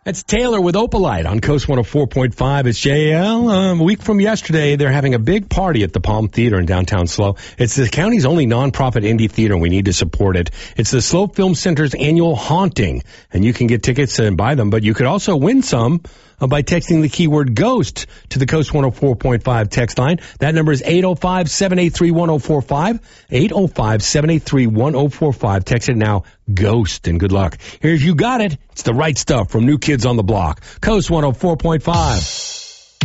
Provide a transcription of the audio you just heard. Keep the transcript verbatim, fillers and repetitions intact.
That's Taylor with Opalite on Coast one oh four point five. It's J L. Um, a week from yesterday, they're having a big party at the Palm Theater in downtown SLO. It's the county's only nonprofit indie theater, and we need to support it. It's the SLO Film Center's annual Haunting, and you can get tickets and buy them, but you could also win some uh, by texting the keyword GHOST to the Coast one oh four point five text line. That number is eight oh five, seven eight three, one oh four five, eight oh five, seven eight three, one oh four five. Text it now, GHOST, and good luck. Here's You Got It. It's the right stuff from New Kids on the Block. Coast one oh four point five.